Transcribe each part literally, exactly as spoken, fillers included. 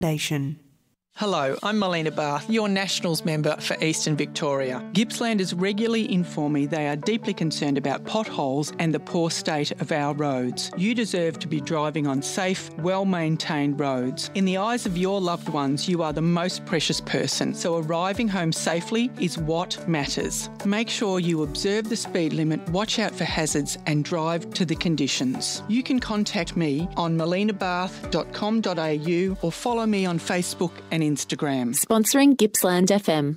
Nation. Hello, I'm Melina Barth, your Nationals member for Eastern Victoria. Gippslanders regularly inform me they are deeply concerned about potholes and the poor state of our roads. You deserve to be driving on safe, well-maintained roads. In the eyes of your loved ones, you are the most precious person, so arriving home safely is what matters. Make sure you observe the speed limit, watch out for hazards and drive to the conditions. You can contact me on melina barth dot com dot a u or follow me on Facebook and Instagram. Sponsoring Gippsland F M.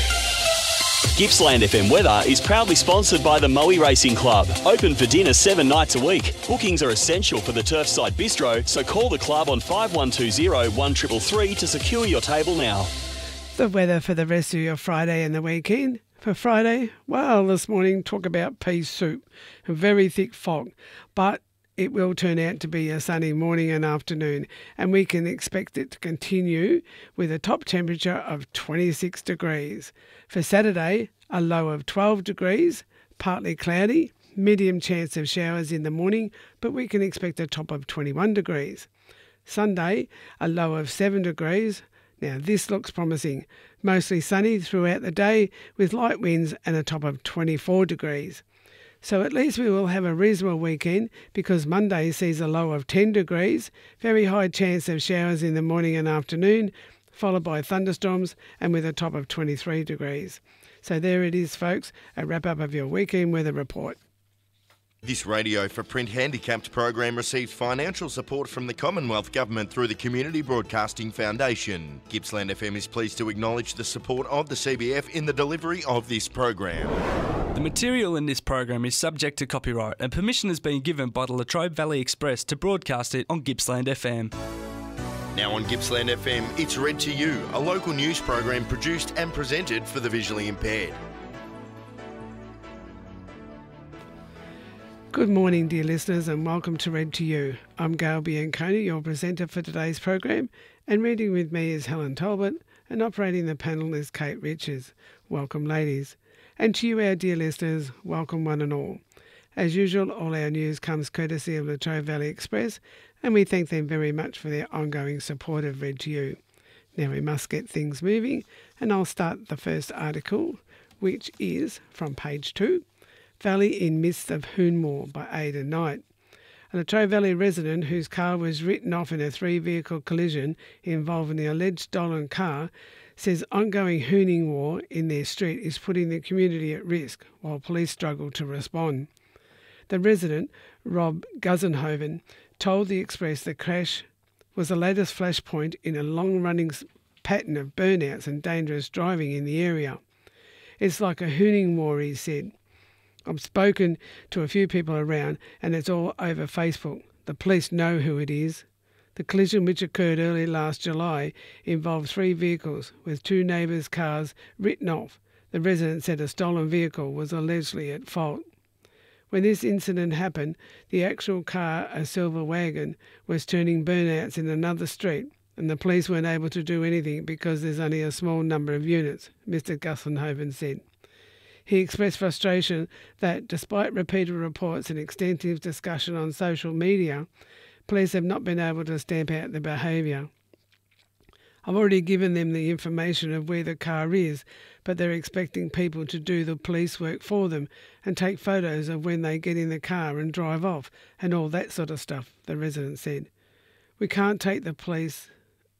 Gippsland F M weather is proudly sponsored by the Moe Racing Club. Open for dinner seven nights a week. Bookings are essential for the Turfside Bistro, so call the club on five one two zero, one three three three to secure your table now. The weather for the rest of your Friday and the weekend. For Friday, well, this morning talk about pea soup, a very thick fog, but it will turn out to be a sunny morning and afternoon, and we can expect it to continue with a top temperature of twenty-six degrees. For Saturday, a low of twelve degrees, partly cloudy, medium chance of showers in the morning, but we can expect a top of twenty-one degrees. Sunday, a low of seven degrees. Now this looks promising. Mostly sunny throughout the day with light winds and a top of twenty-four degrees. So at least we will have a reasonable weekend because Monday sees a low of ten degrees, very high chance of showers in the morning and afternoon, followed by thunderstorms and with a top of twenty-three degrees. So there it is, folks, a wrap-up of your weekend weather report. This Radio for Print Handicapped program receives financial support from the Commonwealth Government through the Community Broadcasting Foundation. Gippsland F M is pleased to acknowledge the support of the C B F in the delivery of this program. The material in this program is subject to copyright and permission has been given by the Latrobe Valley Express to broadcast it on Gippsland F M. Now on Gippsland F M, it's Read to You, a local news program produced and presented for the visually impaired. Good morning, dear listeners, and welcome to Read to You. I'm Gail Bianconi, your presenter for today's program, and reading with me is Helen Talbot, and operating the panel is Kate Riches. Welcome, ladies. And to you, our dear listeners, welcome one and all. As usual, all our news comes courtesy of Latrobe Valley Express, and we thank them very much for their ongoing support of Read to You. Now we must get things moving, and I'll start the first article, which is from page two. Valley in Midst of Hoonmore by Ada Knight. A Latrobe Valley resident whose car was written off in a three-vehicle collision involving the alleged stolen car says ongoing hooning war in their street is putting the community at risk while police struggle to respond. The resident, Rob Guzenhoven, told the Express the crash was the latest flashpoint in a long-running pattern of burnouts and dangerous driving in the area. It's like a hooning war, he said. I've spoken to a few people around and it's all over Facebook. The police know who it is. The collision, which occurred early last July, involved three vehicles with two neighbours' cars written off. The resident said a stolen vehicle was allegedly at fault. When this incident happened, the actual car, a silver wagon, was turning burnouts in another street and the police weren't able to do anything because there's only a small number of units, Mister Gusenhoven said. He expressed frustration that, despite repeated reports and extensive discussion on social media, police have not been able to stamp out the behaviour. I've already given them the information of where the car is, but they're expecting people to do the police work for them and take photos of when they get in the car and drive off and all that sort of stuff, the resident said. We can't take the police,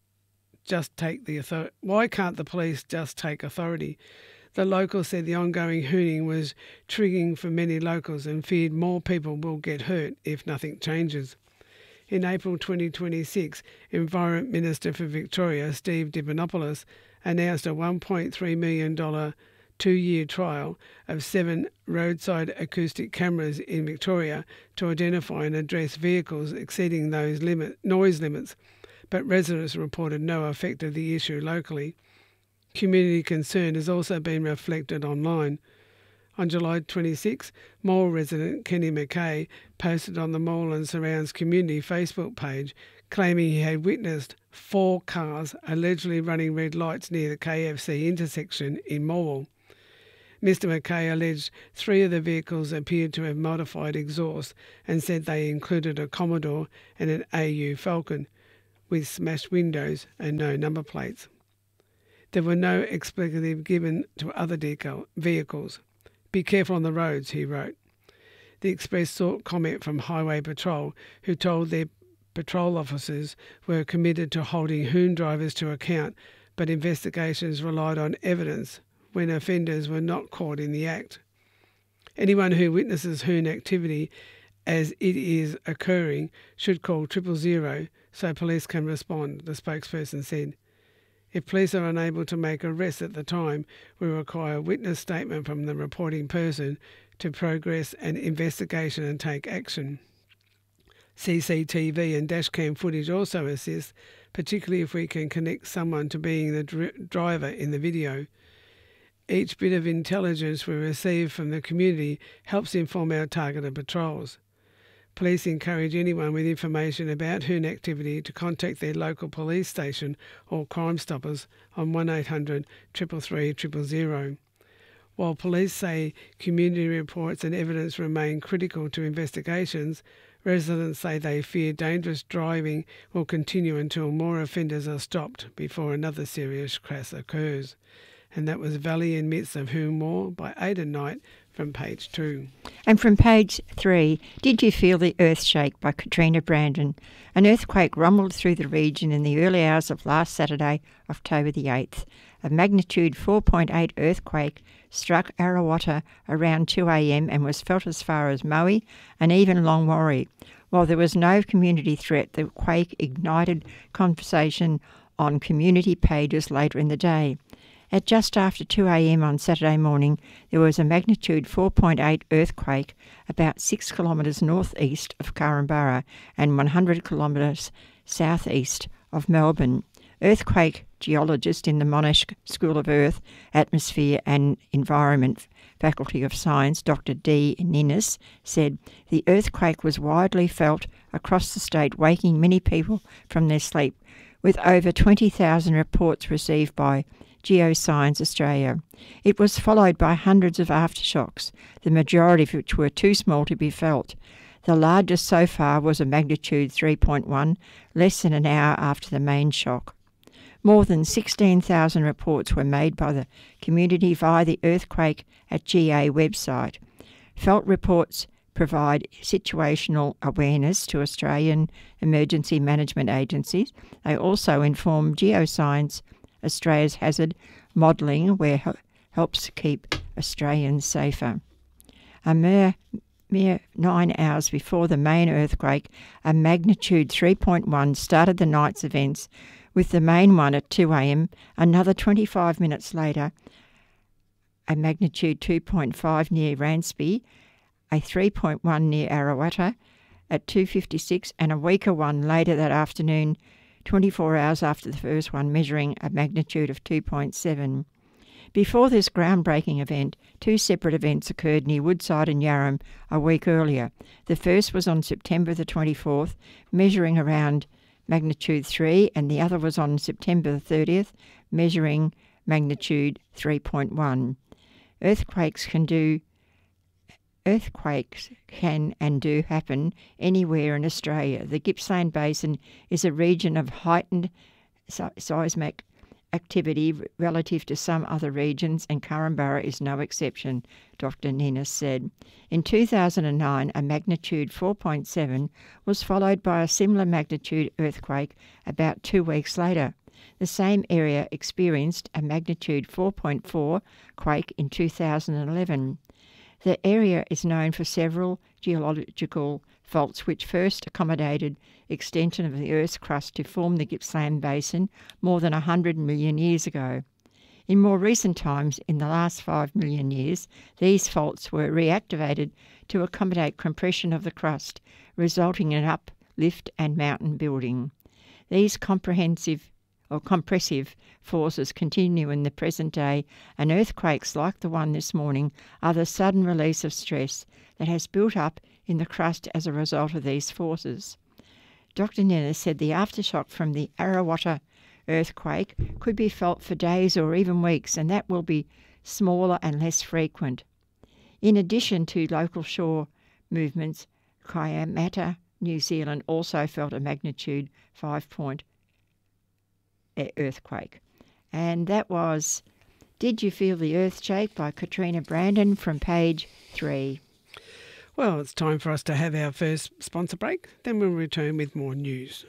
just take the authority. Why can't the police just take authority? The local said the ongoing hooning was triggering for many locals and feared more people will get hurt if nothing changes. In April twenty twenty-six, Environment Minister for Victoria, Steve Dipanopoulos, announced a one point three million dollars two-year trial of seven roadside acoustic cameras in Victoria to identify and address vehicles exceeding those limit, noise limits, but residents reported no effect of the issue locally. Community concern has also been reflected online. On July twenty-sixth, Mole resident Kenny McKay posted on the Mole and Surrounds community Facebook page claiming he had witnessed four cars allegedly running red lights near the K F C intersection in Morwell. Mister McKay alleged three of the vehicles appeared to have modified exhaust and said they included a Commodore and an A U Falcon, with smashed windows and no number plates. There were no expletive given to other decal- vehicles. Be careful on the roads, he wrote. The Express sought comment from Highway Patrol, who told their patrol officers were committed to holding hoon drivers to account, but investigations relied on evidence when offenders were not caught in the act. Anyone who witnesses hoon activity as it is occurring should call triple zero so police can respond, the spokesperson said. If police are unable to make arrests at the time, we require a witness statement from the reporting person to progress an investigation and take action. C C T V and dashcam footage also assist, particularly if we can connect someone to being the dr- driver in the video. Each bit of intelligence we receive from the community helps inform our targeted patrols. Police encourage anyone with information about hoon activity to contact their local police station or Crime Stoppers on one eight hundred, three three three, zero zero. While police say community reports and evidence remain critical to investigations, residents say they fear dangerous driving will continue until more offenders are stopped before another serious crash occurs. And that was Valley in Midst of Hoon War by Ada Knight from page two. And from page three, Did You Feel the Earth Shake by Katrina Brandon. An earthquake rumbled through the region in the early hours of last Saturday, October the eighth. A magnitude four point eight earthquake struck Arawata around two a.m. and was felt as far as Maui and even Longwarry. While there was no community threat, the quake ignited conversation on community pages later in the day. At just after two a.m. on Saturday morning, there was a magnitude four point eight earthquake about six kilometres northeast of Carambarra and one hundred kilometres southeast of Melbourne. Earthquake geologist in the Monash School of Earth, Atmosphere and Environment Faculty of Science, Doctor D. Ninnis, said the earthquake was widely felt across the state, waking many people from their sleep, with over twenty thousand reports received by Geoscience Australia. It was followed by hundreds of aftershocks, the majority of which were too small to be felt. The largest so far was a magnitude three point one, less than an hour after the main shock. More than sixteen thousand reports were made by the community via the Earthquake at G A website. Felt reports provide situational awareness to Australian emergency management agencies. They also inform Geoscience Australia's hazard modelling, where h- helps keep Australians safer. A mere, mere nine hours before the main earthquake, a magnitude three point one started the night's events, with the main one at two a.m. Another twenty-five minutes later, a magnitude two point five near Ransby, a three point one near Arawata at two fifty-six, and a weaker one later that afternoon, twenty-four hours after the first one, measuring a magnitude of two point seven. Before this groundbreaking event, two separate events occurred near Woodside and Yarram a week earlier. The first was on September the twenty-fourth, measuring around magnitude three, and the other was on September the thirtieth, measuring magnitude three point one. Earthquakes can do Earthquakes can and do happen anywhere in Australia. The Gippsland Basin is a region of heightened seismic activity relative to some other regions, and Carambarra is no exception, Doctor Ninnis said. In two thousand nine, a magnitude four point seven was followed by a similar magnitude earthquake about two weeks later. The same area experienced a magnitude four point four quake in two thousand eleven. The area is known for several geological faults which first accommodated extension of the Earth's crust to form the Gippsland Basin more than one hundred million years ago. In more recent times, in the last five million years, these faults were reactivated to accommodate compression of the crust, resulting in uplift and mountain building. These comprehensive or compressive forces continue in the present day, and earthquakes like the one this morning are the sudden release of stress that has built up in the crust as a result of these forces. Doctor Ninnis said the aftershock from the Arawata earthquake could be felt for days or even weeks, and that will be smaller and less frequent. In addition to local shore movements, Kaimata, New Zealand, also felt a magnitude five point earthquake. And that was Did You Feel the Earth Shake by Katrina Brandon from page three. Well, it's time for us to have our first sponsor break. Then we'll return with more news.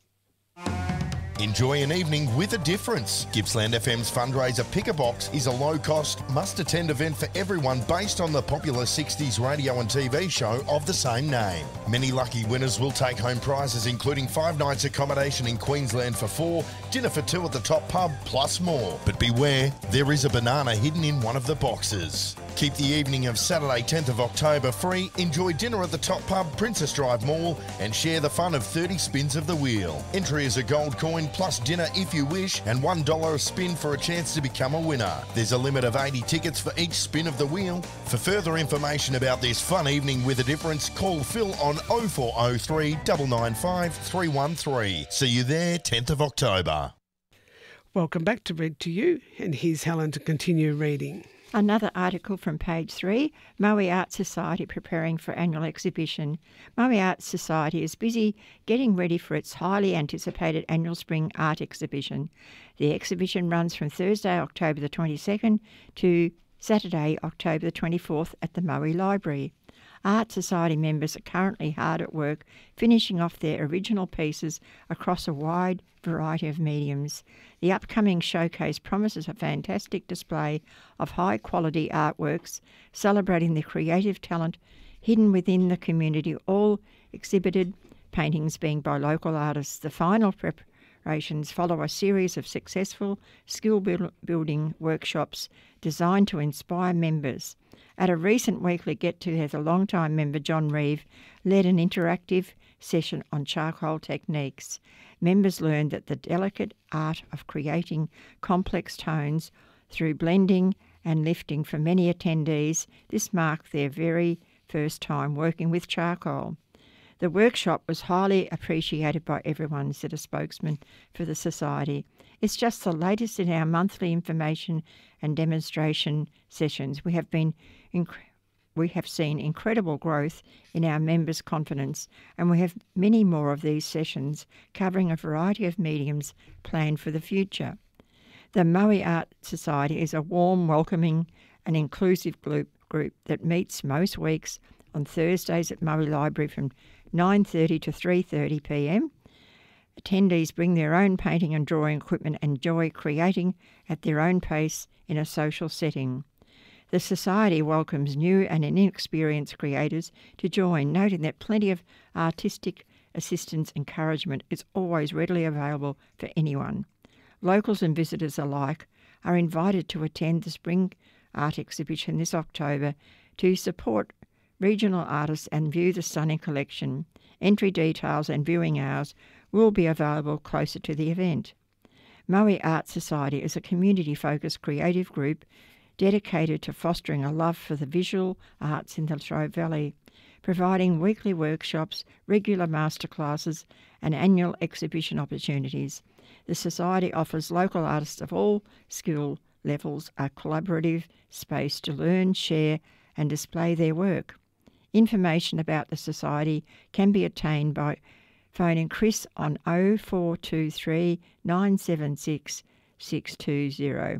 Enjoy an evening with a difference. Gippsland F M's fundraiser Pick a Box is a low-cost, must-attend event for everyone based on the popular sixties radio and T V show of the same name. Many lucky winners will take home prizes including five nights accommodation in Queensland for four, dinner for two at the Top Pub, plus more. But beware, there is a banana hidden in one of the boxes. Keep the evening of Saturday tenth of October free, enjoy dinner at the Top Pub, Princess Drive Mall, and share the fun of thirty spins of the wheel. Entry is a gold coin plus dinner if you wish, and one dollar a spin for a chance to become a winner. There's a limit of eighty tickets for each spin of the wheel. For further information about this fun evening with a difference, call Phil on oh four oh three, nine nine five, three one three. See you there tenth of October. Welcome back to Read to You, and here's Helen to continue reading. Another article from page three, Maui Arts Society preparing for annual exhibition. Maui Arts Society is busy getting ready for its highly anticipated annual spring art exhibition. The exhibition runs from Thursday, October the twenty-second to Saturday, October the twenty-fourth at the Maui Library. Art Society members are currently hard at work finishing off their original pieces across a wide variety of mediums. The upcoming showcase promises a fantastic display of high-quality artworks celebrating the creative talent hidden within the community, all exhibited paintings being by local artists. The final preparations follow a series of successful skill-building workshops designed to inspire members. At a recent weekly get-together, longtime member John Reeve led an interactive session on charcoal techniques. Members learned that the delicate art of creating complex tones through blending and lifting. For many attendees, this marked their very first time working with charcoal. The workshop was highly appreciated by everyone, said a spokesman for the Society. It's just the latest in our monthly information and demonstration sessions. We have been inc- we have seen incredible growth in our members' confidence, and we have many more of these sessions covering a variety of mediums planned for the future. The Maui Art Society is a warm, welcoming and inclusive group, group that meets most weeks on Thursdays at Maui Library from nine thirty to three thirty p m. Attendees bring their own painting and drawing equipment and enjoy creating at their own pace in a social setting. The Society welcomes new and inexperienced creators to join, noting that plenty of artistic assistance encouragement is always readily available for anyone. Locals and visitors alike are invited to attend the Spring Art Exhibition this October to support regional artists and view the stunning collection. Entry details and viewing hours will be available closer to the event. Maui Art Society is a community-focused creative group dedicated to fostering a love for the visual arts in the Latrobe Valley, providing weekly workshops, regular masterclasses and annual exhibition opportunities. The Society offers local artists of all skill levels a collaborative space to learn, share and display their work. Information about the Society can be obtained by phoning Chris on oh four two three, nine seven six, six two zero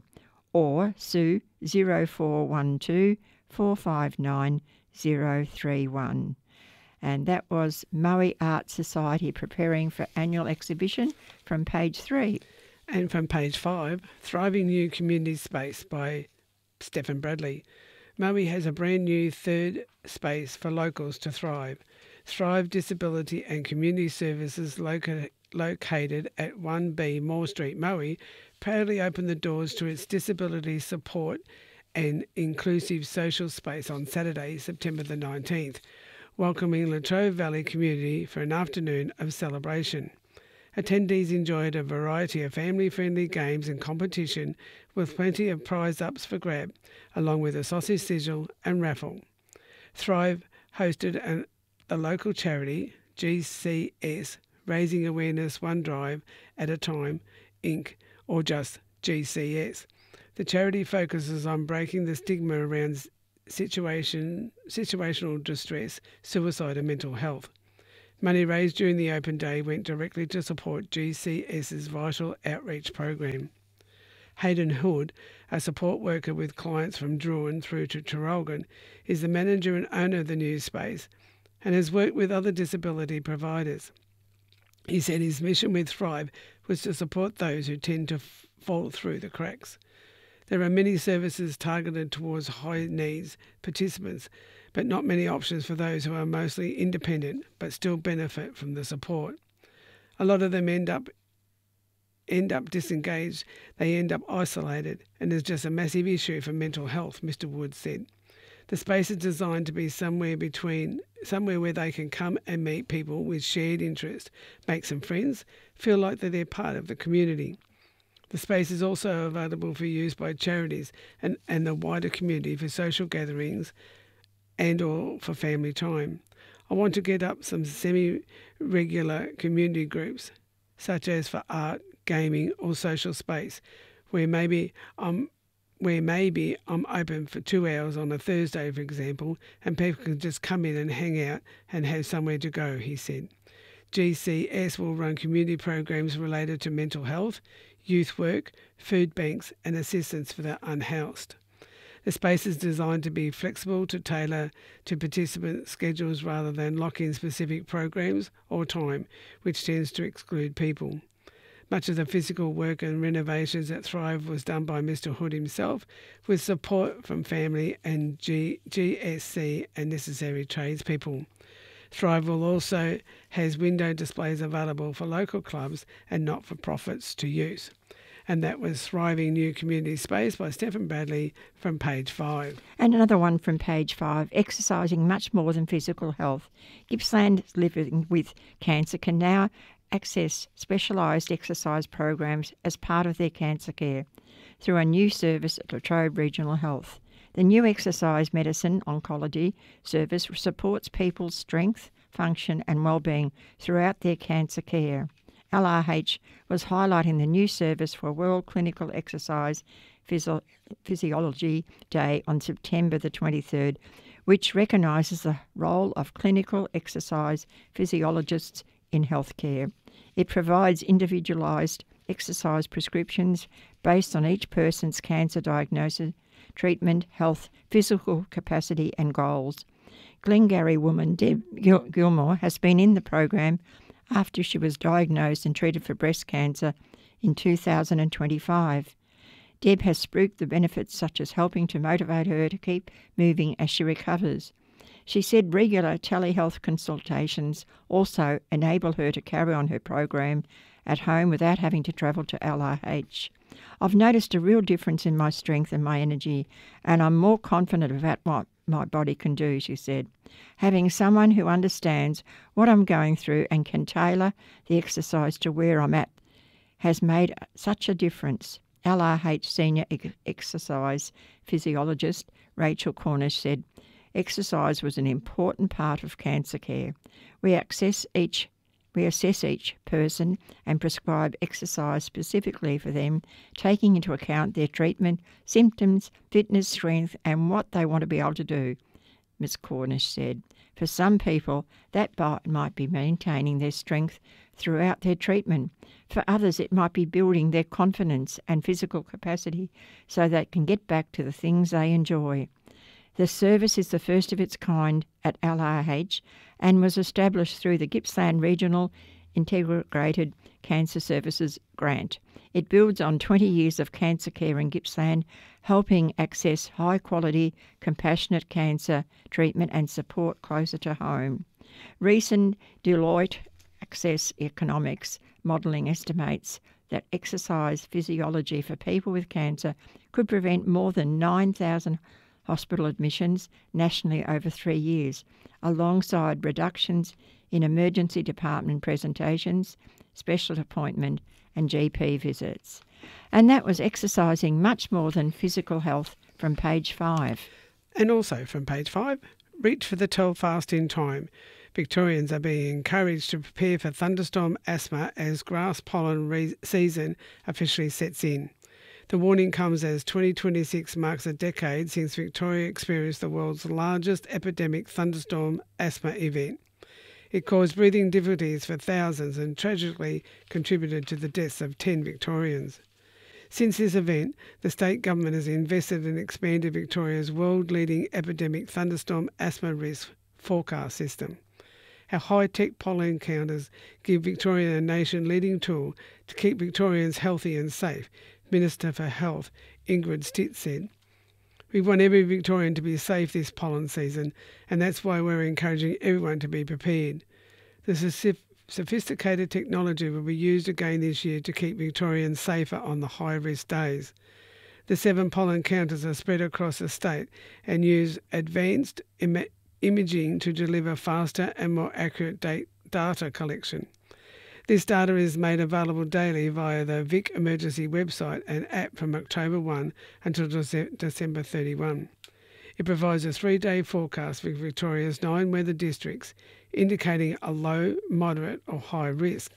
or Sue zero four one two, four five nine, zero three one. And that was Maui Art Society preparing for annual exhibition from page three. And from page five, Thriving New Community Space by Stephen Bradley. Maui has a brand new third space for locals to thrive. Thrive Disability and Community Services loca- located at one B Moore Street, Maui, proudly opened the doors to its disability support and inclusive social space on Saturday, September the nineteenth, welcoming Latrobe Valley community for an afternoon of celebration. Attendees enjoyed a variety of family-friendly games and competition with plenty of prize-ups for grab, along with a sausage sizzle and raffle. Thrive hosted an, a local charity, G C S, Raising Awareness One Drive at a Time, Incorporated, or just G C S. The charity focuses on breaking the stigma around situation, situational distress, suicide and mental health. Money raised during the open day went directly to support G C S's vital outreach program. Hayden Hood, a support worker with clients from Druin through to Traralgon, is the manager and owner of the new space and has worked with other disability providers. He said his mission with Thrive was to support those who tend to f- fall through the cracks. There are many services targeted towards high needs participants, but not many options for those who are mostly independent but still benefit from the support. A lot of them end up end up disengaged, they end up isolated, and there's just a massive issue for mental health, Mister Wood said. The space is designed to be somewhere between, somewhere where they can come and meet people with shared interest, make some friends, feel like that they're part of the community. The space is also available for use by charities and, and the wider community for social gatherings and or for family time. I want to get up some semi-regular community groups, such as for art, gaming or social space, where maybe I'm where maybe I'm open for two hours on a Thursday, for example, and people can just come in and hang out and have somewhere to go, he said. G C S will run community programs related to mental health, youth work, food banks and assistance for the unhoused. The space is designed to be flexible to tailor to participant schedules rather than lock in specific programs or time, which tends to exclude people. Much of the physical work and renovations at Thrive was done by Mister Hood himself, with support from family and G- GSC and necessary tradespeople. Thrive will also has window displays available for local clubs and not-for-profits to use. And that was Thriving New Community Space by Stephen Bradley from page five. And another one from page five, exercising much more than physical health. Gippsland living with cancer can now access specialised exercise programs as part of their cancer care through a new service at Latrobe Regional Health. The new exercise medicine oncology service supports people's strength, function and well-being throughout their cancer care. L R H was highlighting the new service for World Clinical Exercise Physio- Physiology Day on September the twenty-third, which recognises the role of clinical exercise physiologists in healthcare. It provides individualised exercise prescriptions based on each person's cancer diagnosis, treatment, health, physical capacity and goals. Glengarry woman Deb Gil- Gilmore has been in the program after she was diagnosed and treated for breast cancer in two thousand twenty-five. Deb has spruiked the benefits such as helping to motivate her to keep moving as she recovers. She said regular telehealth consultations also enable her to carry on her program at home without having to travel to L R H. I've noticed a real difference in my strength and my energy, and I'm more confident about what my body can do, she said. Having someone who understands what I'm going through and can tailor the exercise to where I'm at has made such a difference. L R H Senior ex- Exercise Physiologist Rachel Cornish said, exercise was an important part of cancer care. We access each We assess each person and prescribe exercise specifically for them, taking into account their treatment, symptoms, fitness, strength, and what they want to be able to do, Miz Cornish said. For some people, that might be maintaining their strength throughout their treatment. For others, it might be building their confidence and physical capacity so they can get back to the things they enjoy. The service is the first of its kind at L R H and was established through the Gippsland Regional Integrated Cancer Services grant. It builds on twenty years of cancer care in Gippsland, helping access high-quality, compassionate cancer treatment and support closer to home. Recent Deloitte Access Economics modelling estimates that exercise physiology for people with cancer could prevent more than nine thousand hospital admissions nationally over three years, alongside reductions in emergency department presentations, special appointment and G P visits. And that was exercising much more than physical health from page five. And also from page five, reach for the Telfast in time. Victorians are being encouraged to prepare for thunderstorm asthma as grass pollen re- season officially sets in. The warning comes as twenty twenty-six marks a decade since Victoria experienced the world's largest epidemic thunderstorm asthma event. It caused breathing difficulties for thousands and tragically contributed to the deaths of ten Victorians. Since this event, the state government has invested and expanded Victoria's world-leading epidemic thunderstorm asthma risk forecast system. Our high-tech pollen counters give Victoria a nation-leading tool to keep Victorians healthy and safe, Minister for Health Ingrid Stitt said. We want every Victorian to be safe this pollen season, and that's why we're encouraging everyone to be prepared. The sophisticated technology will be used again this year to keep Victorians safer on the high-risk days. The seven pollen counters are spread across the state and use advanced im- imaging to deliver faster and more accurate da- data collection. This data is made available daily via the Vic Emergency website and app from October first until Dece- December thirty-first. It provides a three-day forecast for Victoria's nine weather districts, indicating a low, moderate or high risk.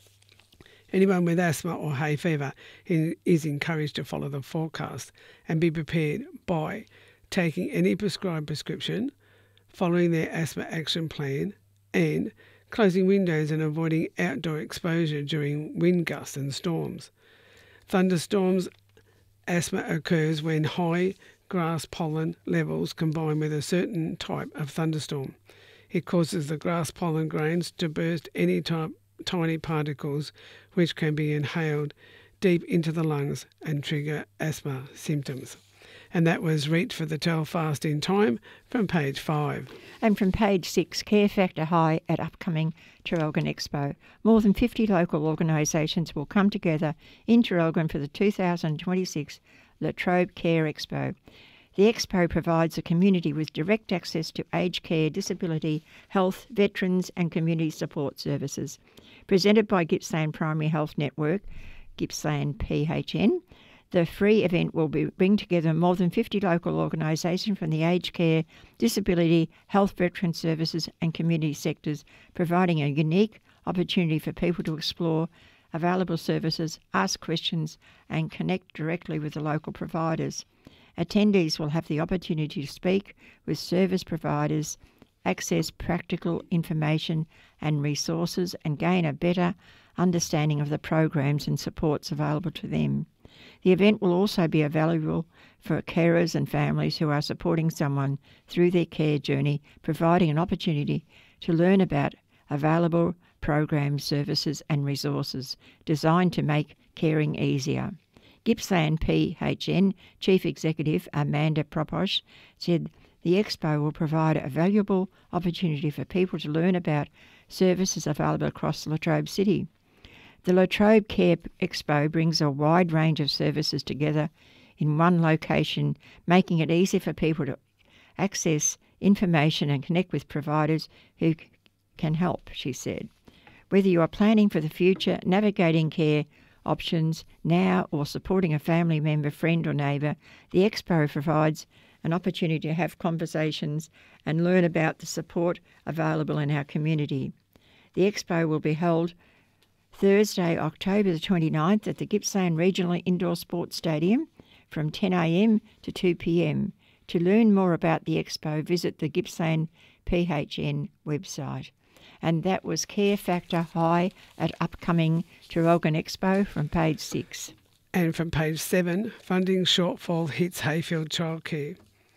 Anyone with asthma or hay fever is encouraged to follow the forecast and be prepared by taking any prescribed prescription, following their asthma action plan, and closing windows and avoiding outdoor exposure during wind gusts and storms. Thunderstorms asthma occurs when high grass pollen levels combine with a certain type of thunderstorm. It causes the grass pollen grains to burst any type, tiny particles which can be inhaled deep into the lungs and trigger asthma symptoms. And that was Reach for the Telfast in Time from page five. And from page six, Care Factor High at upcoming Traralgon Expo. More than fifty local organisations will come together in Traralgon for the two thousand twenty-six La Trobe Care Expo. The Expo provides the community with direct access to aged care, disability, health, veterans and community support services. Presented by Gippsland Primary Health Network, Gippsland P H N, the free event will be, bring together more than fifty local organisations from the aged care, disability, health, veteran services and community sectors, providing a unique opportunity for people to explore available services, ask questions and connect directly with the local providers. Attendees will have the opportunity to speak with service providers, access practical information and resources and gain a better understanding of the programs and supports available to them. The event will also be available for carers and families who are supporting someone through their care journey, providing an opportunity to learn about available programs, services and resources designed to make caring easier. Gippsland P H N Chief Executive Amanda Proposh said the Expo will provide a valuable opportunity for people to learn about services available across La Trobe City. The La Trobe Care Expo brings a wide range of services together in one location, making it easy for people to access information and connect with providers who c- can help, she said. Whether you are planning for the future, navigating care options now or supporting a family member, friend or neighbour, the Expo provides an opportunity to have conversations and learn about the support available in our community. The Expo will be held Thursday, October the twenty-ninth at the Gippsland Regional Indoor Sports Stadium from ten a m to two p m. To learn more about the Expo, visit the Gippsland P H N website. And that was Care Factor High at upcoming Traralgon Expo from page six. And from page seven, funding shortfall hits Hayfield Childcare.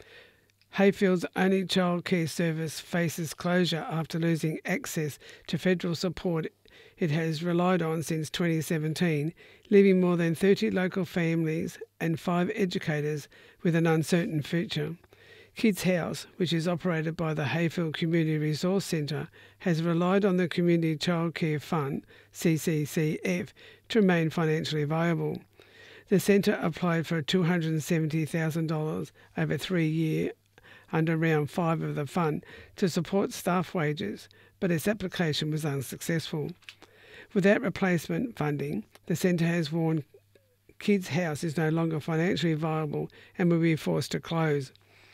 Hayfield's only childcare service faces closure after losing access to federal support it has relied on since twenty seventeen, leaving more than thirty local families and five educators with an uncertain future. Kids House, which is operated by the Hayfield Community Resource Centre, has relied on the Community Childcare Fund, C C C F, to remain financially viable. The centre applied for two hundred seventy thousand dollars over three years under round five of the fund to support staff wages, but its application was unsuccessful. Without replacement funding, the centre has warned Kids House is no longer financially viable and will be forced to close.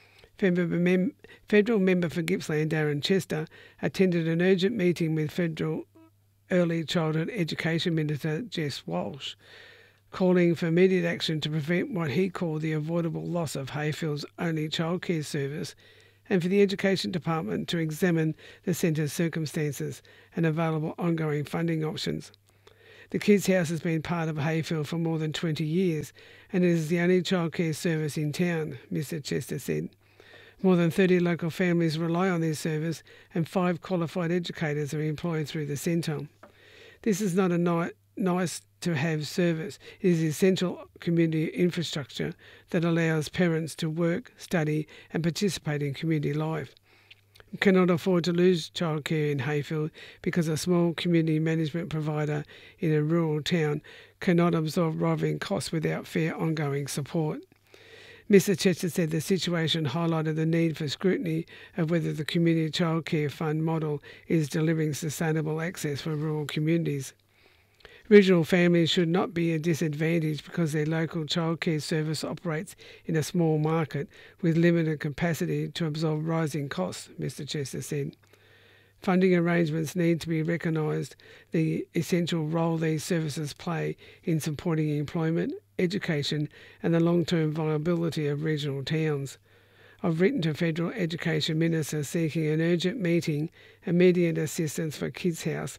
Federal member for Gippsland, Darren Chester, attended an urgent meeting with Federal Early Childhood Education Minister Jess Walsh, calling for immediate action to prevent what he called the avoidable loss of Hayfield's only childcare service and for the Education Department to examine the centre's circumstances and available ongoing funding options. The Kids House has been part of Hayfield for more than twenty years and it is the only childcare service in town, Mister Chester said. More than thirty local families rely on this service and five qualified educators are employed through the centre. This is not a ni- nice to have service. It is essential community infrastructure that allows parents to work, study and participate in community life. We cannot afford to lose childcare in Hayfield because a small community management provider in a rural town cannot absorb rising costs without fair ongoing support. Mister Chester said the situation highlighted the need for scrutiny of whether the Community Childcare Fund model is delivering sustainable access for rural communities. Regional families should not be a disadvantage because their local childcare service operates in a small market with limited capacity to absorb rising costs, Mister Chester said. Funding arrangements need to be recognised the essential role these services play in supporting employment, education and the long-term viability of regional towns. I've written to Federal Education Minister seeking an urgent meeting, immediate assistance for Kids House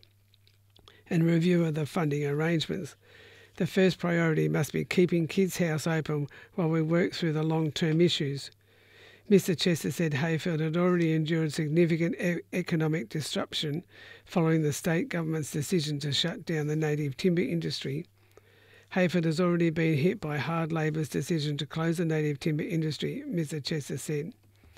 and review of the funding arrangements. The first priority must be keeping Kids House open while we work through the long-term issues. Mister Chester said Hayfield had already endured significant e- economic disruption following the state government's decision to shut down the native timber industry. Hayfield has already been hit by hard Labor's decision to close the native timber industry, Mister Chester said.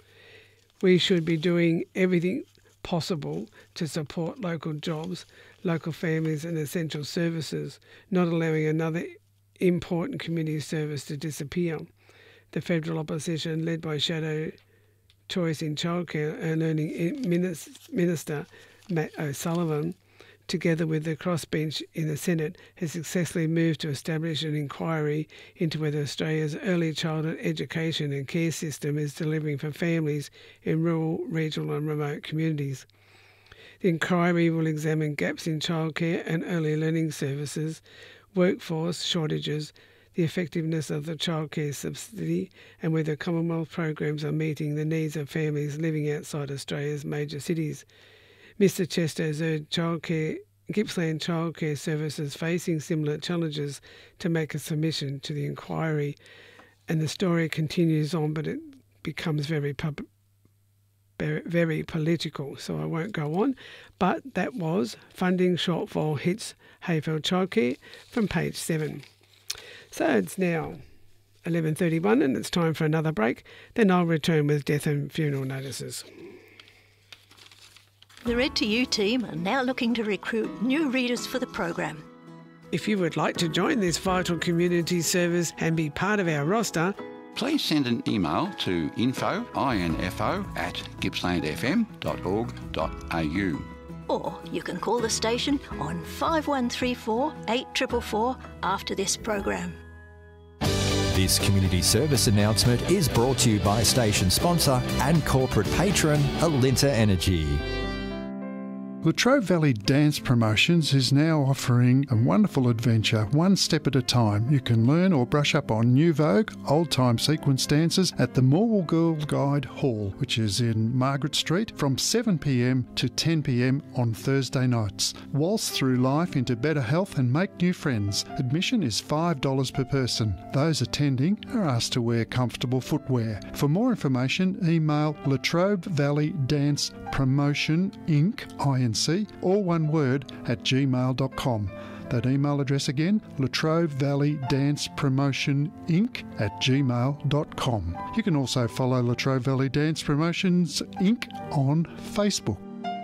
We should be doing everything possible to support local jobs, local families and essential services, not allowing another important community service to disappear. The federal opposition, led by Shadow Choice in Childcare and Learning Minister Matt O'Sullivan, together with the crossbench in the Senate, has successfully moved to establish an inquiry into whether Australia's early childhood education and care system is delivering for families in rural, regional and remote communities. The inquiry will examine gaps in childcare and early learning services, workforce shortages, the effectiveness of the childcare subsidy and whether Commonwealth programs are meeting the needs of families living outside Australia's major cities. Mister Chester has urged childcare, Gippsland childcare services facing similar challenges to make a submission to the inquiry. And the story continues on, but it becomes very pub, very, very political, so I won't go on. But that was Funding Shortfall Hits Hayfield Childcare from page seven. So it's now eleven thirty-one and it's time for another break. Then I'll return with death and funeral notices. The Read to You team are now looking to recruit new readers for the program. If you would like to join this vital community service and be part of our roster, please send an email to info, info at gippsland f m dot org dot a u. Or you can call the station on five one three four, eight four four four after this program. This community service announcement is brought to you by station sponsor and corporate patron Alinta Energy. Latrobe Valley Dance Promotions is now offering a wonderful adventure, one step at a time. You can learn or brush up on New Vogue, old-time sequence dances at the Morwell Girl Guide Hall, which is in Margaret Street, from seven p m to ten p m on Thursday nights. Waltz through life into better health and make new friends. Admission is five dollars per person. Those attending are asked to wear comfortable footwear. For more information, email Latrobe Valley Dance Promotion Incorporated, all one word, at gmail dot com. That email address again, Latrobe Valley Dance Promotion Incorporated at gmail dot com. You can also follow Latrobe Valley Dance Promotions Incorporated on Facebook.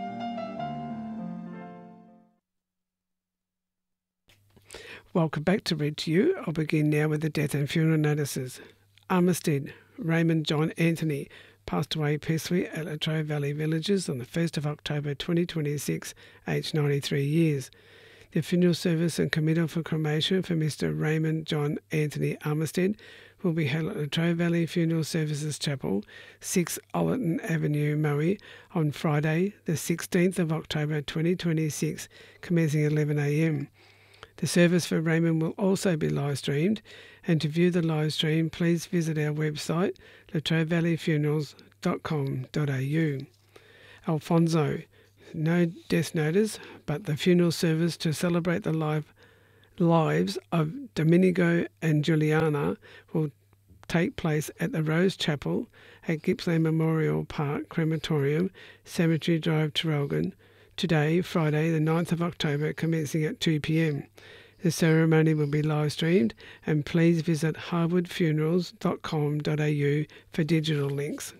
Welcome back to Read to You. I'll begin now with the death and funeral notices. Armistead, Raymond John Anthony, passed away peacefully at Latrobe Valley Villages on the first of October twenty twenty-six, aged ninety-three years. The funeral service and committal for cremation for Mister Raymond John Anthony Armistead will be held at Latrobe Valley Funeral Services Chapel, six Ollerton Avenue, Moe, on Friday, the sixteenth of October twenty twenty-six, commencing at eleven a m. The service for Raymond will also be live streamed, and to view the live stream, please visit our website, latrobe valley funerals dot com dot a u. Alfonso, no death notice, but the funeral service to celebrate the life, lives of Domenico and Juliana will take place at the Rose Chapel at Gippsland Memorial Park Crematorium, Cemetery Drive, Traralgon, today, Friday, the ninth of October, commencing at two p m. The ceremony will be live streamed, and please visit harwood funerals dot com dot a u for digital links.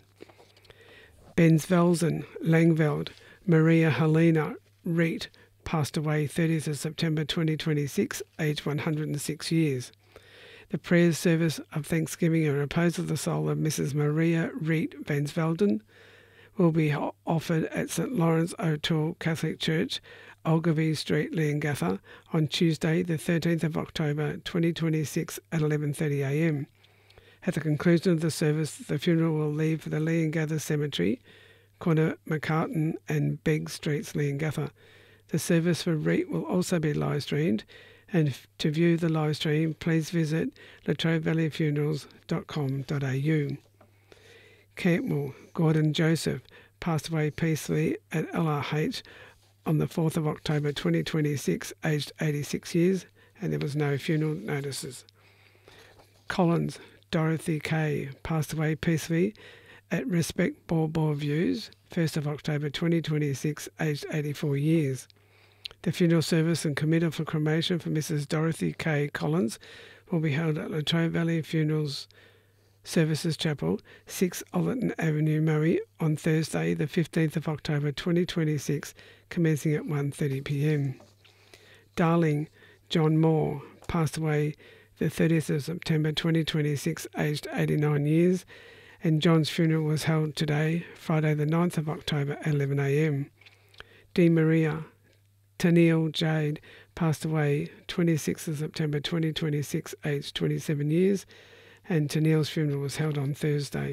Bensvelsen, Langveld, Maria Helena Reet passed away thirtieth of September twenty twenty-six, aged one hundred six years. The prayer service of Thanksgiving and repose of the soul of Missus Maria Reet Bensvelden will be offered at St Lawrence O'Toole Catholic Church, Ogilvie Street, Leongatha, on Tuesday, the thirteenth of October twenty twenty-six at eleven thirty a m. At the conclusion of the service, the funeral will leave for the Leongatha Cemetery, corner McCartan and Begg Streets, Leongatha. The service for Reet will also be live streamed, and to view the live stream, please visit latrobe valley funerals dot com dot a u. Campbell Gordon Joseph passed away peacefully at L R H on the fourth of October twenty twenty-six, aged eighty-six years, and there was no funeral notices. Collins Dorothy Kay passed away peacefully at Respect Bawbaw Views, first of October twenty twenty-six, aged eighty-four years. The funeral service and committal for cremation for Missus Dorothy Kay Collins will be held at Latrobe Valley Funerals Services Chapel, six Ollerton Avenue, Murray, on Thursday, the fifteenth of October twenty twenty-six, commencing at one thirty p m. Darling John Moore passed away the thirtieth of September twenty twenty-six, aged eighty-nine years, and John's funeral was held today, Friday the ninth of October at eleven a m. Di Maria Tennille Jade passed away twenty-sixth of September twenty twenty-six, aged twenty-seven years, and Tennille's funeral was held on Thursday.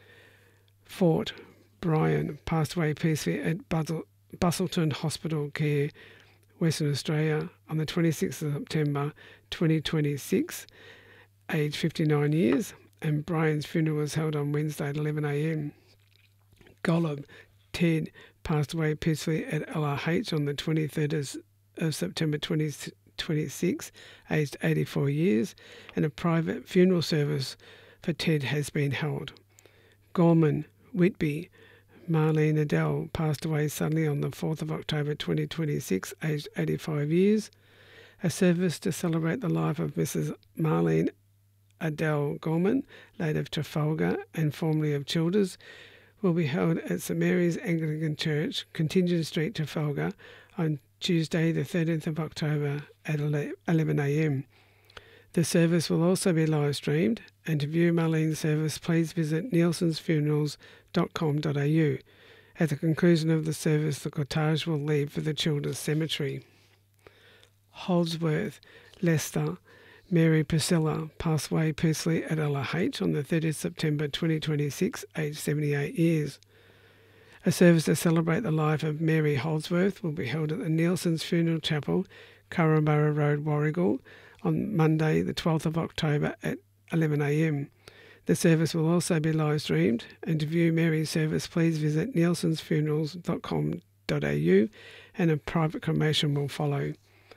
Fort Brian passed away peacefully at Bustle- Bustleton Hospital Care, Western Australia, on the twenty-sixth of September twenty twenty-six, aged fifty-nine years, and Brian's funeral was held on Wednesday at eleven a m. Golub Ted passed away peacefully at L R H on the twenty-third of September twenty twenty-six, aged eighty-four years, and a private funeral service for Ted has been held. Gorman Whitby Marlene Adele passed away suddenly on the fourth of October twenty twenty-six, aged eighty-five years. A service to celebrate the life of Missus Marlene Adele Gorman, late of Trafalgar and formerly of Childers, will be held at St Mary's Anglican Church, Contingent Street, Trafalgar, on Tuesday the thirteenth of October at eleven a m. The service will also be live streamed, and to view Marlene's service, please visit nielsons funerals dot com dot a u. At the conclusion of the service, the cortege will leave for the Childers Cemetery. Holdsworth, Leicester, Mary Priscilla passed away peacefully at L R H on the thirtieth of September twenty twenty-six, aged seventy-eight years. A service to celebrate the life of Mary Holdsworth will be held at the Nielsen's Funeral Chapel, Curramborough Road, Warrigal, on Monday the twelfth of October at eleven a m. The service will also be live streamed, and to view Mary's service, please visit nielsons funerals dot com dot a u, and a private cremation will follow.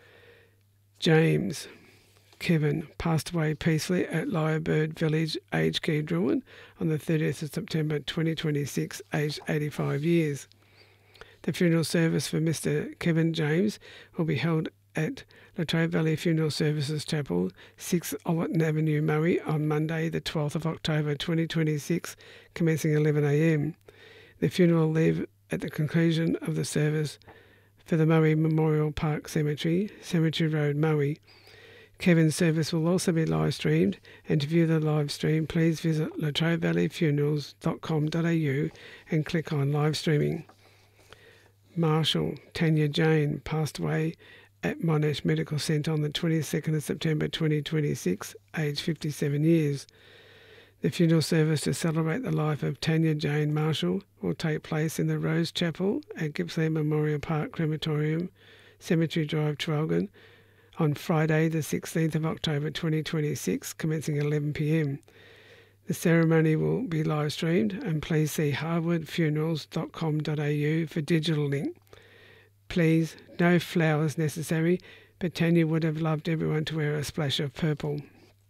James Kevin passed away peacefully at Lyrebird Village, aged Kedruin, on the thirtieth of September twenty twenty-six, aged eighty-five years. The funeral service for Mister Kevin James will be held at Latrobe Valley Funeral Services Chapel, six Ollerton Avenue, Murray, on Monday the twelfth of October twenty twenty-six, commencing eleven a m. The funeral will leave at the conclusion of the service for the Murray Memorial Park Cemetery, Cemetery Road, Murray. Kevin's service will also be live streamed, and to view the live stream, please visit latrobe valley funerals dot com dot a u and click on live streaming. Marshall Tanya Jane passed away at Monash Medical Centre on the twenty-second of September twenty twenty-six, aged fifty-seven years. The funeral service to celebrate the life of Tanya Jane Marshall will take place in the Rose Chapel at Gippsland Memorial Park Crematorium, Cemetery Drive, Traralgon, on Friday the sixteenth of October twenty twenty-six, commencing at eleven p m. The ceremony will be live streamed, and please see harwood funerals dot com dot a u for digital link. Please, no flowers necessary, but Tanya would have loved everyone to wear a splash of purple.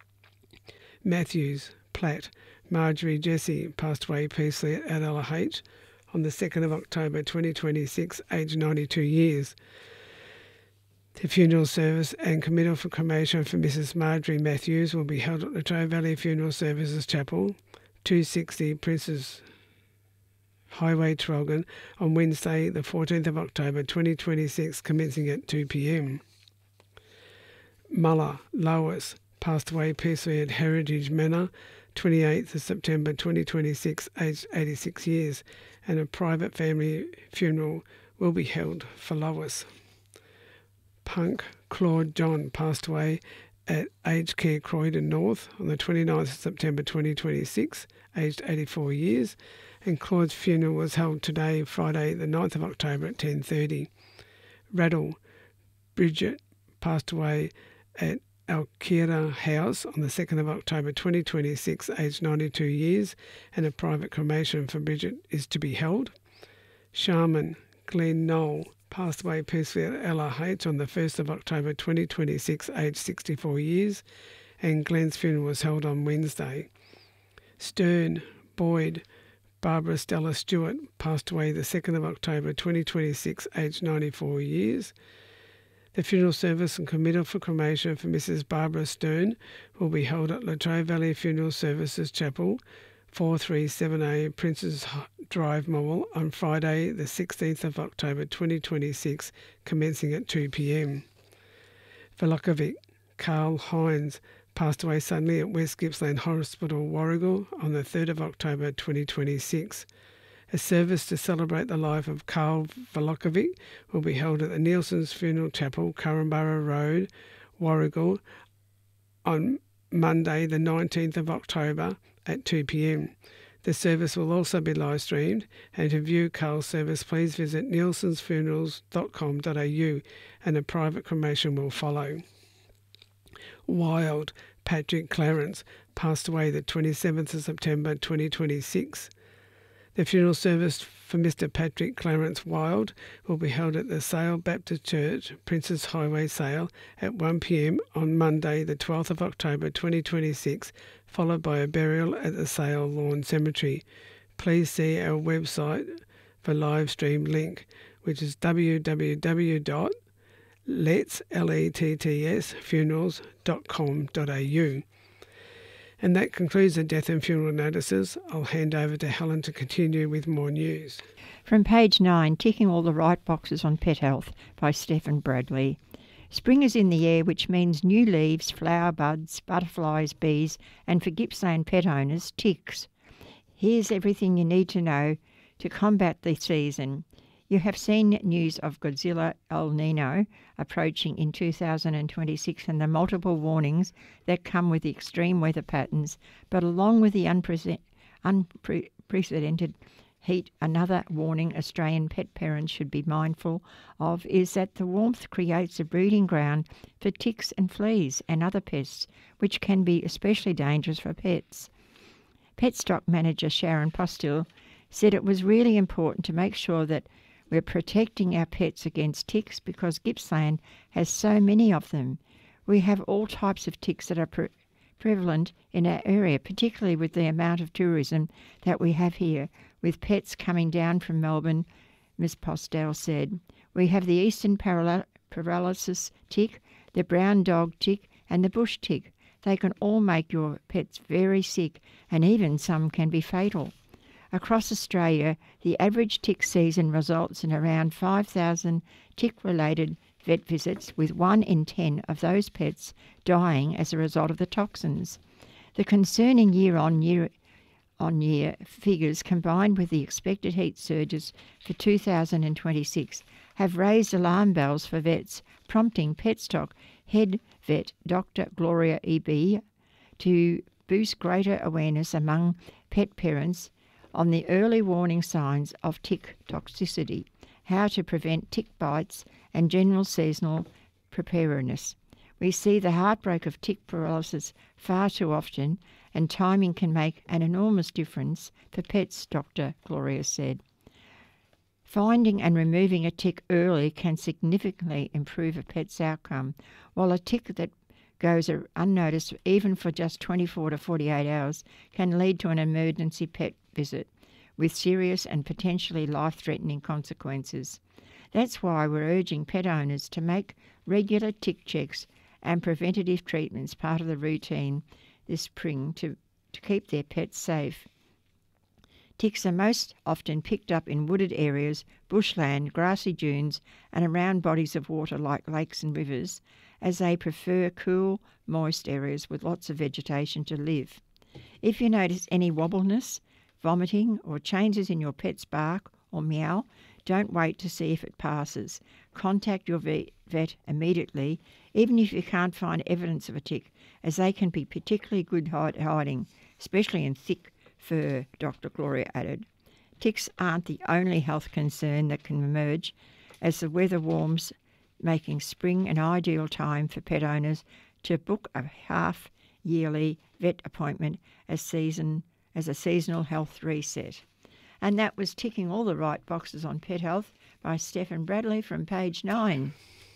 Matthews, Platt, Marjorie Jessie passed away peacefully at L H on the second of October twenty twenty-six, aged ninety-two years. The funeral service and committal for cremation for Missus Marjorie Matthews will be held at Latrobe Valley Funeral Services Chapel, two sixty Princes Highway, Traralgon, on Wednesday the fourteenth of October twenty twenty-six, commencing at two p m. Muller, Lois, passed away peacefully at Heritage Manor, twenty-eighth of September twenty twenty-six, aged eighty-six years, and a private family funeral will be held for Lois. Punk, Claude John, passed away at Aged Care Croydon North on the twenty-ninth of September twenty twenty-six, aged eighty-four years, and Claude's funeral was held today, Friday the ninth of October at ten thirty. Rattle, Bridget, passed away at Alkira House on the second of October twenty twenty-six, aged ninety-two years, and a private cremation for Bridget is to be held. Sharman, Glenn Knoll, passed away peacefully at L R H on the first of October twenty twenty-six, aged sixty-four years, and Glenn's funeral was held on Wednesday. Stern, Boyd, Barbara Stella Stewart, passed away the second of October twenty twenty-six, aged ninety-four years. The funeral service and committal for cremation for Missus Barbara Stern will be held at Latrobe Valley Funeral Services Chapel, four thirty-seven A Princes Drive, Morwell, on Friday the sixteenth of October twenty twenty-six, commencing at two p m. Velokovic, Carl Hines, passed away suddenly at West Gippsland Hospital, Warragul, on the third of October twenty twenty-six. A service to celebrate the life of Carl Velokovic will be held at the Nielsen's Funeral Chapel, Currumbara Road, Warragul, on Monday the nineteenth of October at two p m. The service will also be live streamed, and to view Carl's service please visit nielsens funerals dot com dot a u, and a private cremation will follow. Wild, Patrick Clarence, passed away the twenty-seventh of September twenty twenty-six. The funeral service for Mister Patrick Clarence Wild will be held at the Sale Baptist Church, Princes Highway, Sale, at one p m on Monday the twelfth of October twenty twenty-six, followed by a burial at the Sale Lawn Cemetery. Please see our website for live stream link, which is w w w dot lets funerals dot com dot a u. And that concludes the death and funeral notices. I'll hand over to Helen to continue with more news. From page nine, Ticking All the Right Boxes on Pet Health by Stephen Bradley. Spring is in the air, which means new leaves, flower buds, butterflies, bees, and for Gippsland pet owners, ticks. Here's everything you need to know to combat the season. You have seen news of Godzilla El Nino approaching in two thousand twenty-six and the multiple warnings that come with the extreme weather patterns, but along with the unprecedented, unprecedented heat, another warning Australian pet parents should be mindful of is that the warmth creates a breeding ground for ticks and fleas and other pests, which can be especially dangerous for pets. Petstock manager Sharon Postil said it was really important to make sure that we're protecting our pets against ticks because Gippsland has so many of them. We have all types of ticks that are pre- prevalent in our area, particularly with the amount of tourism that we have here, with pets coming down from Melbourne, Miz Postel said. We have the eastern paral- paralysis tick, the brown dog tick, and the bush tick. They can all make your pets very sick, and even some can be fatal. Across Australia, the average tick season results in around five thousand tick-related vet visits, with one in ten of those pets dying as a result of the toxins. The concerning year-on-year on year figures, combined with the expected heat surges for two thousand twenty-six, have raised alarm bells for vets, prompting Petstock head vet Doctor Gloria E B to boost greater awareness among pet parents on the early warning signs of tick toxicity, how to prevent tick bites, and general seasonal preparedness. We see the heartbreak of tick paralysis far too often, and timing can make an enormous difference for pets, Doctor Gloria said. Finding and removing a tick early can significantly improve a pet's outcome, while a tick that goes unnoticed even for just twenty-four to forty-eight hours can lead to an emergency pet visit with serious and potentially life-threatening consequences. That's why we're urging pet owners to make regular tick checks and preventative treatments part of the routine this spring to, to keep their pets safe. Ticks are most often picked up in wooded areas, bushland, grassy dunes, and around bodies of water like lakes and rivers, as they prefer cool, moist areas with lots of vegetation to live. If you notice any wobbleness, vomiting, or changes in your pet's bark or meow, don't wait to see if it passes. Contact your vet immediately, even if you can't find evidence of a tick, as they can be particularly good at hiding, especially in thick fur, Doctor Gloria added. Ticks aren't the only health concern that can emerge as the weather warms, making spring an ideal time for pet owners to book a half-yearly vet appointment as season as a seasonal health reset. And that was ticking all the right boxes on pet health by Stephen Bradley from page nine.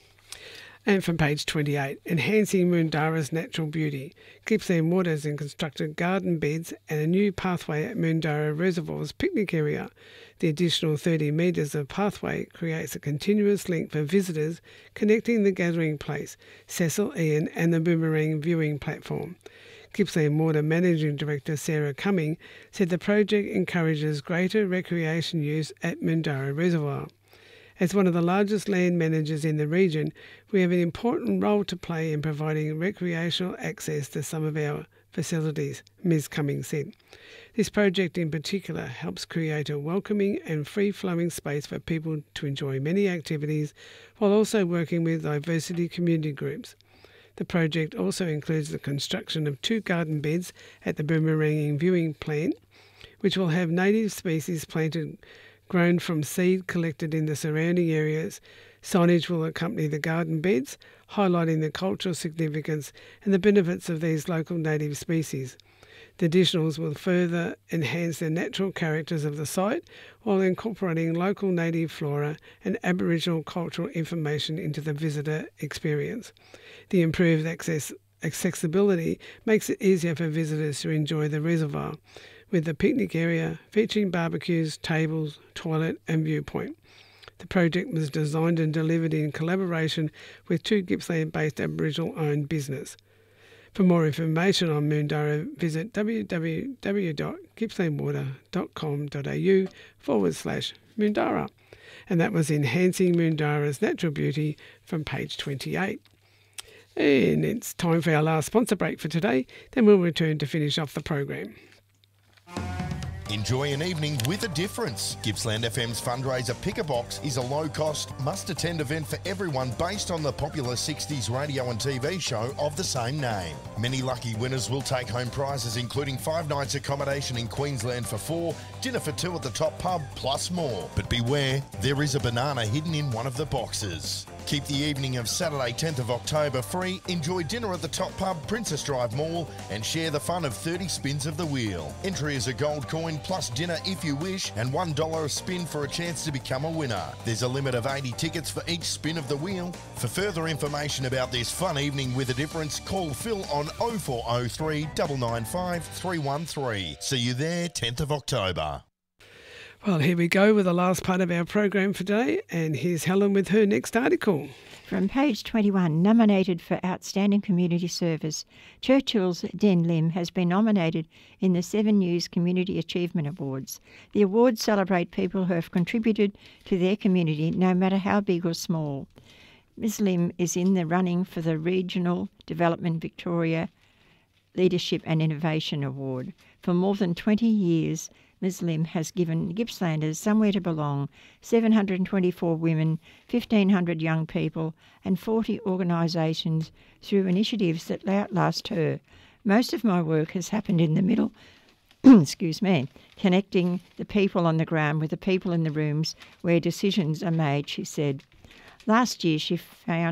And from page twenty-eight, enhancing Moondara's natural beauty. Gippsland Waters has constructed garden beds and a new pathway at Moondara Reservoir's picnic area. The additional thirty metres of pathway creates a continuous link for visitors connecting the gathering place, Cecil Ian and the Boomerang viewing platform. Gippsland Water Managing Director Sarah Cumming said the project encourages greater recreation use at Moondara Reservoir. As one of the largest land managers in the region, we have an important role to play in providing recreational access to some of our facilities, Miz Cummings said. This project in particular helps create a welcoming and free-flowing space for people to enjoy many activities while also working with diversity community groups. The project also includes the construction of two garden beds at the Boomeranging Viewing Plant, which will have native species planted grown from seed collected in the surrounding areas. Signage will accompany the garden beds, highlighting the cultural significance and the benefits of these local native species. The additionals will further enhance the natural characters of the site while incorporating local native flora and Aboriginal cultural information into the visitor experience. The improved access, accessibility makes it easier for visitors to enjoy the reservoir, with the picnic area featuring barbecues, tables, toilet and viewpoint. The project was designed and delivered in collaboration with two Gippsland-based Aboriginal-owned business. For more information on Moondara, visit www.gippslandwater.com.au forward slash Moondara. And that was Enhancing Moondara's Natural Beauty from page twenty-eight. And it's time for our last sponsor break for today. Then we'll return to finish off the program. Enjoy an evening with a difference. Gippsland F M's fundraiser Pick a Box is a low-cost, must-attend event for everyone based on the popular sixties radio and T V show of the same name. Many lucky winners will take home prizes including five nights accommodation in Queensland for four, dinner for two at the Top Pub, plus more. But beware, there is a banana hidden in one of the boxes. Keep the evening of Saturday tenth of October free, enjoy dinner at the Top Pub, Princess Drive Mall and share the fun of thirty spins of the wheel. Entry is a gold coin plus dinner if you wish and one dollar a spin for a chance to become a winner. There's a limit of eighty tickets for each spin of the wheel. For further information about this fun evening with a difference, call Phil on oh four oh three, nine nine five, three one three. See you there tenth of October. Well, here we go with the last part of our program for today, and here's Helen with her next article. From page twenty-one, nominated for Outstanding Community Service, Churchill's Den Lim has been nominated in the Seven News Community Achievement Awards. The awards celebrate people who have contributed to their community, no matter how big or small. Miz Lim is in the running for the Regional Development Victoria Leadership and Innovation Award. For more than twenty years, Miz Lim has given Gippslanders somewhere to belong, seven hundred twenty-four women, fifteen hundred young people and forty organisations through initiatives that outlast her. Most of my work has happened in the middle, excuse me, connecting the people on the ground with the people in the rooms where decisions are made, she said. Last year she founded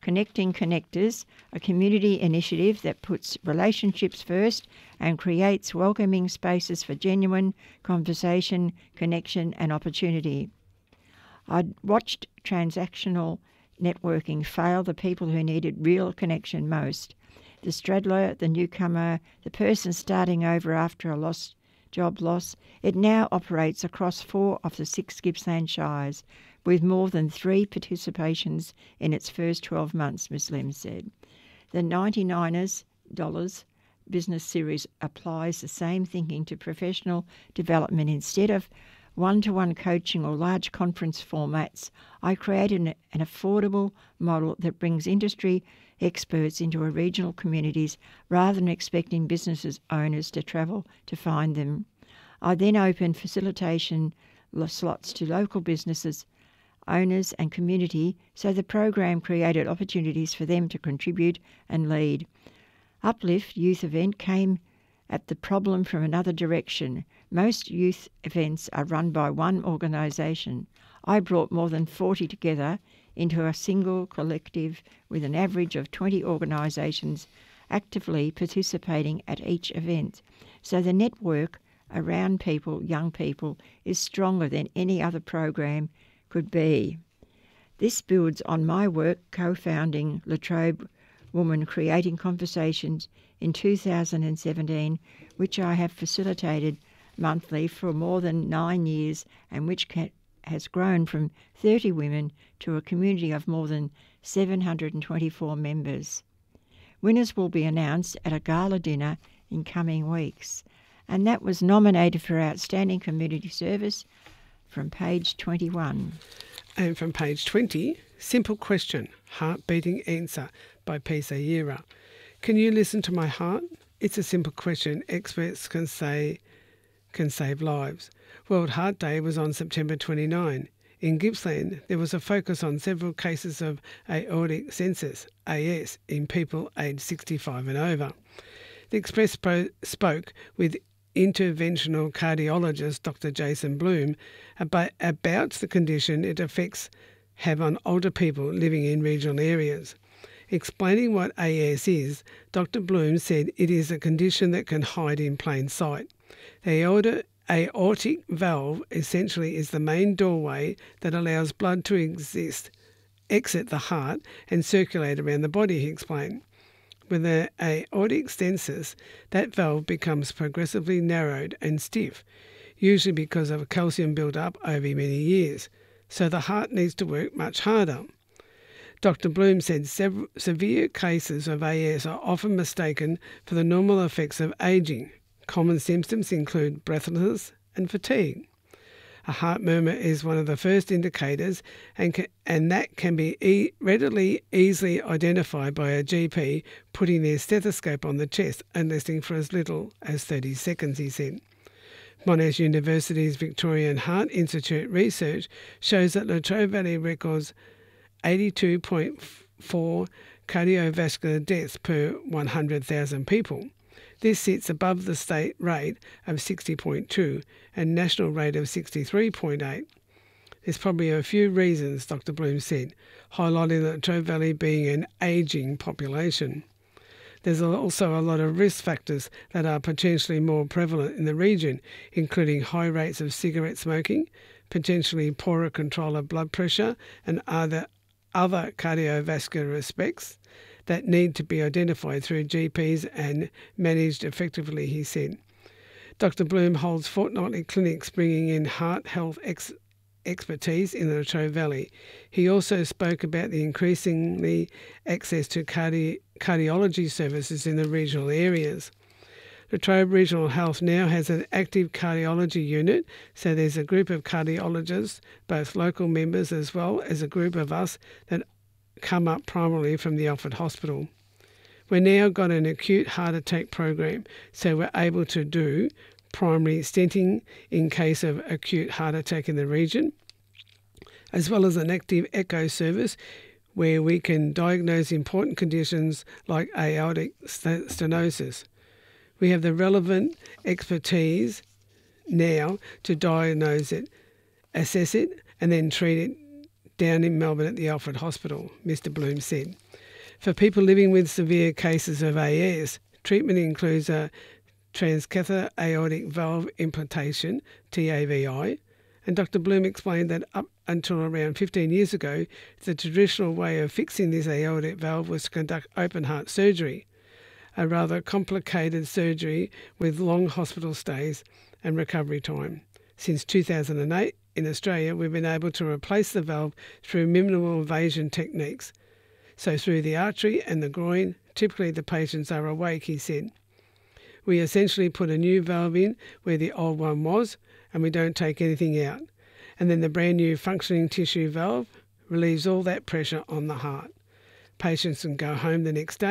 Connecting Connectors, a community initiative that puts relationships first and creates welcoming spaces for genuine conversation, connection and opportunity. I'd watched transactional networking fail the people who needed real connection most. The straddler, the newcomer, the person starting over after a lost job loss. It now operates across four of the six Gippsland Shires, with more than three participations in its first twelve months, Miz Lim said. The ninety-niners dollars business series applies the same thinking to professional development. Instead of one-to-one coaching or large conference formats, I created an, an affordable model that brings industry experts into a regional communities rather than expecting businesses owners to travel to find them. I then opened facilitation slots to local businesses, owners and community, so the program created opportunities for them to contribute and lead. Uplift Youth Event came at the problem from another direction. Most youth events are run by one organisation. I brought more than forty together into a single collective with an average of twenty organisations actively participating at each event. So the network around people, young people, is stronger than any other program could be. This builds on my work co-founding La Trobe Woman Creating Conversations in two thousand seventeen, which I have facilitated monthly for more than nine years and which can, has grown from thirty women to a community of more than seven hundred twenty-four members. Winners will be announced at a gala dinner in coming weeks. And that was nominated for Outstanding Community Service from page twenty-one. And from page twenty, Simple Question, Heart-Beating Answer by Pisa Yira. Can you listen to my heart? It's a simple question experts can say can save lives. World Heart Day was on September twenty-ninth. In Gippsland, there was a focus on several cases of aortic stenosis, A S, in people aged sixty-five and over. The Express pro- spoke with interventional cardiologist Doctor Jason Bloom about, about the condition it affects have on older people living in regional areas. Explaining what A S is, Doctor Bloom said it is a condition that can hide in plain sight. The aorta, aortic valve essentially is the main doorway that allows blood to exist, exit the heart and circulate around the body, he explained. With an aortic stenosis, that valve becomes progressively narrowed and stiff, usually because of a calcium build-up over many years, so the heart needs to work much harder. Doctor Bloom said several severe cases of A S are often mistaken for the normal effects of ageing. Common symptoms include breathlessness and fatigue. A heart murmur is one of the first indicators, and can, and that can be e- readily, easily identified by a G P putting their stethoscope on the chest and listening for as little as thirty seconds, he said. Monash University's Victorian Heart Institute research shows that Latrobe Valley records eighty-two point four cardiovascular deaths per one hundred thousand people. This sits above the state rate of sixty point two and national rate of sixty-three point eight. There's probably a few reasons, Doctor Bloom said, highlighting the Latrobe Valley being an ageing population. There's also a lot of risk factors that are potentially more prevalent in the region, including high rates of cigarette smoking, potentially poorer control of blood pressure and other, other cardiovascular aspects that need to be identified through G Ps and managed effectively, he said. Doctor Bloom holds fortnightly clinics bringing in heart health ex- expertise in the Latrobe Valley. He also spoke about the increasingly access to cardi- cardiology services in the regional areas. Latrobe Regional Health now has an active cardiology unit, so there's a group of cardiologists, both local members as well as a group of us that come up primarily from the Alfred Hospital. We've now got an acute heart attack program, so we're able to do primary stenting in case of acute heart attack in the region, as well as an active echo service where we can diagnose important conditions like aortic stenosis. We have the relevant expertise now to diagnose it, assess it, and then treat it down in Melbourne at the Alfred Hospital, Mister Bloom said. For people living with severe cases of A S, treatment includes a transcatheter aortic valve implantation, T A V I, and Doctor Bloom explained that up until around fifteen years ago, the traditional way of fixing this aortic valve was to conduct open heart surgery, a rather complicated surgery with long hospital stays and recovery time. Since two thousand eight, in Australia, we've been able to replace the valve through minimal invasion techniques. So through the artery and the groin, typically the patients are awake, he said. We essentially put a new valve in where the old one was, and we don't take anything out. And then the brand new functioning tissue valve relieves all that pressure on the heart. Patients can go home the next day